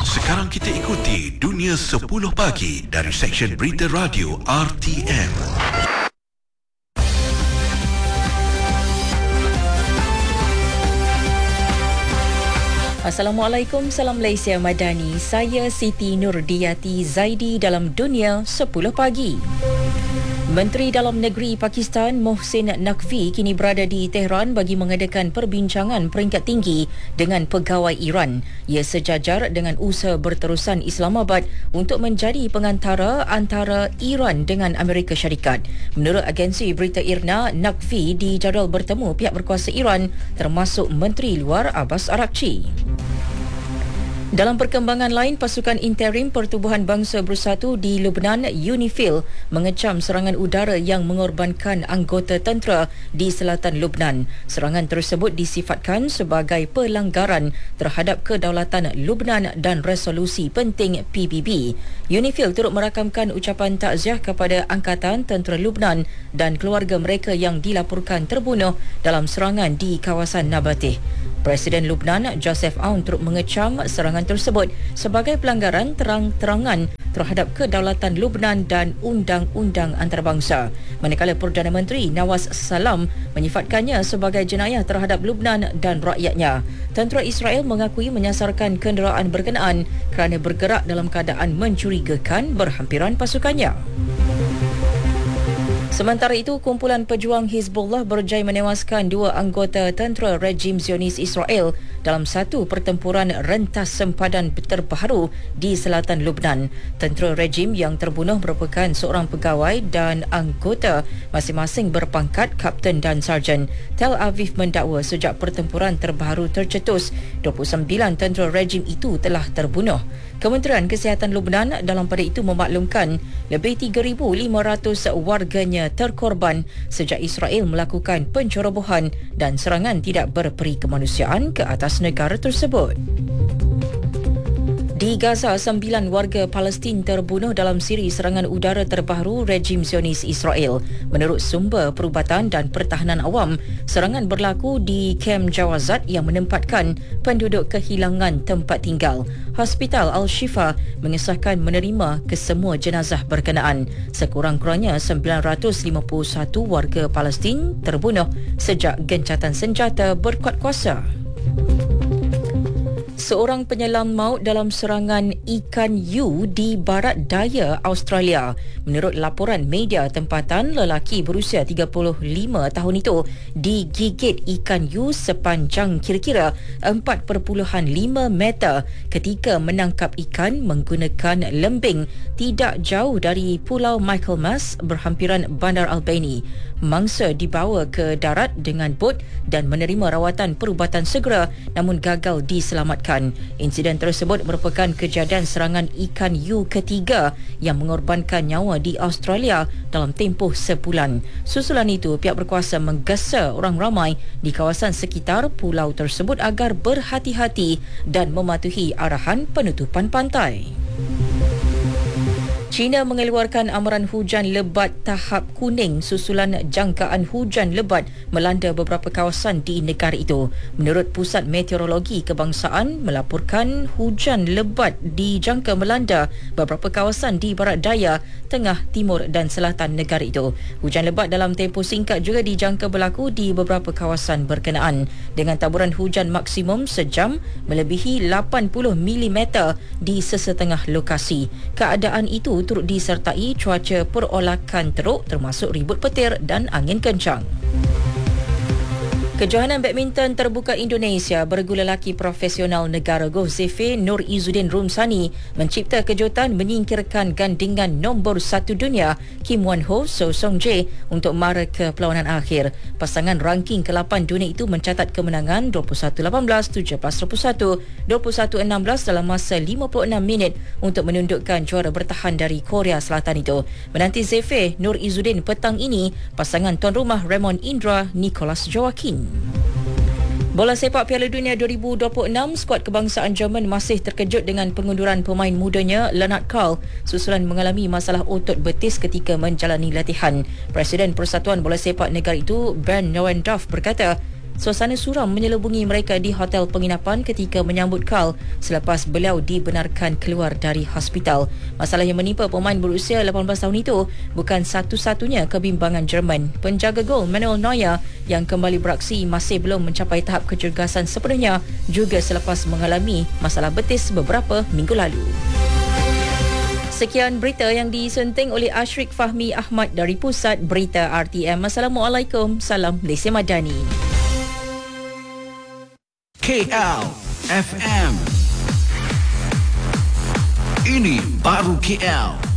Sekarang kita ikuti Dunia 10 Pagi dari Seksyen Berita Radio RTM. Assalamualaikum, salam Malaysia Madani. Saya Siti Nurdiyati Zaidi dalam Dunia 10 Pagi. Menteri Dalam Negeri Pakistan Mohsin Naqvi kini berada di Tehran bagi mengadakan perbincangan peringkat tinggi dengan pegawai Iran. Ia sejajar dengan usaha berterusan Islamabad untuk menjadi pengantara antara Iran dengan Amerika Syarikat. Menurut agensi berita IRNA, Naqvi dijadual bertemu pihak berkuasa Iran termasuk Menteri Luar Abbas Araghchi. Dalam perkembangan lain, pasukan interim Pertubuhan Bangsa Bersatu di Lubnan, UNIFIL, mengecam serangan udara yang mengorbankan anggota tentera di selatan Lubnan. Serangan tersebut disifatkan sebagai pelanggaran terhadap kedaulatan Lubnan dan resolusi penting PBB. UNIFIL turut merakamkan ucapan takziah kepada Angkatan Tentera Lubnan dan keluarga mereka yang dilaporkan terbunuh dalam serangan di kawasan Nabateh. Presiden Lubnan, Joseph Aoun, turut mengecam serangan tersebut sebagai pelanggaran terang-terangan terhadap kedaulatan Lubnan dan undang-undang antarabangsa. Manakala Perdana Menteri Nawaz Salam menyifatkannya sebagai jenayah terhadap Lubnan dan rakyatnya. Tentera Israel mengakui menyasarkan kenderaan berkenaan kerana bergerak dalam keadaan mencurigakan berhampiran pasukannya. Sementara itu, kumpulan pejuang Hizbullah berjaya menewaskan 2 anggota tentera rejim Zionis Israel dalam satu pertempuran rentas sempadan terbaru di selatan Lubnan. Tentera rejim yang terbunuh merupakan seorang pegawai dan anggota masing-masing berpangkat kapten dan sarjan. Tel Aviv mendakwa sejak pertempuran terbaru tercetus, 29 tentera rejim itu telah terbunuh. Kementerian Kesihatan Lubnan dalam pada itu memaklumkan lebih 3,500 warganya terkorban sejak Israel melakukan pencerobohan dan serangan tidak berperi kemanusiaan ke atas negara tersebut. Di Gaza, 9 warga Palestin terbunuh dalam siri serangan udara terbaru rejim Zionis Israel. Menurut sumber perubatan dan pertahanan awam, serangan berlaku di kem Jawazat yang menempatkan penduduk kehilangan tempat tinggal. Hospital Al-Shifa mengesahkan menerima kesemua jenazah berkenaan. Sekurang-kurangnya 951 warga Palestin terbunuh sejak gencatan senjata berkuat kuasa. Seorang penyelam maut dalam serangan ikan hiu di barat daya Australia. Menurut laporan media tempatan, lelaki berusia 35 tahun itu digigit ikan hiu sepanjang kira-kira 4.5 meter ketika menangkap ikan menggunakan lembing tidak jauh dari Pulau Michaelmas berhampiran Bandar Albany. Mangsa dibawa ke darat dengan bot dan menerima rawatan perubatan segera namun gagal diselamatkan. Insiden tersebut merupakan kejadian serangan ikan hiu ketiga yang mengorbankan nyawa di Australia dalam tempoh sebulan. Susulan itu, pihak berkuasa menggesa orang ramai di kawasan sekitar pulau tersebut agar berhati-hati dan mematuhi arahan penutupan pantai. China mengeluarkan amaran hujan lebat tahap kuning susulan jangkaan hujan lebat melanda beberapa kawasan di negara itu. Menurut Pusat Meteorologi Kebangsaan melaporkan hujan lebat dijangka melanda beberapa kawasan di barat daya, tengah, timur dan selatan negara itu. Hujan lebat dalam tempoh singkat juga dijangka berlaku di beberapa kawasan berkenaan dengan taburan hujan maksimum sejam melebihi 80 mm di sesetengah lokasi. Keadaan itu turut disertai cuaca perolakan teruk termasuk ribut petir dan angin kencang. Kejohanan badminton terbuka Indonesia, bergu lelaki profesional negara golf Zefe Nur Izzuddin Rumsani mencipta kejutan menyingkirkan gandingan nombor 1 dunia Kim Won Ho So Song Jae untuk mara ke perlawanan akhir. Pasangan ranking ke-8 dunia itu mencatat kemenangan 21-18, 17-21, 21-16 dalam masa 56 minit untuk menundukkan juara bertahan dari Korea Selatan itu. Menanti Zefe Nur Izzuddin petang ini pasangan tuan rumah Raymond Indra Nicholas Joaquin. Bola sepak Piala Dunia 2026, skuad kebangsaan Jerman masih terkejut dengan pengunduran pemain mudanya Lennart Karl susulan mengalami masalah otot betis ketika menjalani latihan. Presiden Persatuan Bola Sepak negara itu, Bernd Neuendorf, berkata Suasana suram menyelubungi mereka di hotel penginapan ketika menyambut Karl selepas beliau dibenarkan keluar dari hospital. Masalah yang menimpa pemain berusia 18 tahun itu bukan satu-satunya kebimbangan Jerman. Penjaga gol Manuel Neuer yang kembali beraksi masih belum mencapai tahap kecergasan sepenuhnya juga selepas mengalami masalah betis beberapa minggu lalu. Sekian berita yang disunting oleh Ashrik Fahmi Ahmad dari Pusat Berita RTM. Assalamualaikum. Salam Malaysia Madani. KL FM. Ini baru KL.